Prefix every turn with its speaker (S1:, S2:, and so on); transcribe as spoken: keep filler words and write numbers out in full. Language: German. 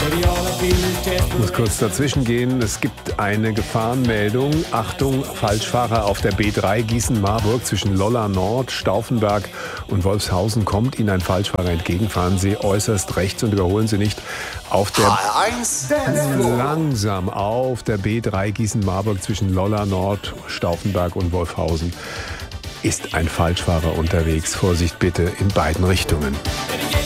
S1: Ich muss kurz dazwischen gehen. Es gibt eine Gefahrenmeldung. Achtung, Falschfahrer auf der B drei Gießen-Marburg zwischen Lolla Nord, Stauffenberg und Wolfshausen. Kommt Ihnen ein Falschfahrer entgegen, fahren Sie äußerst rechts und überholen Sie nicht. Auf der langsam auf der B drei Gießen-Marburg zwischen Lolla Nord, Stauffenberg und Wolfshausen ist ein Falschfahrer unterwegs. Vorsicht bitte in beiden Richtungen.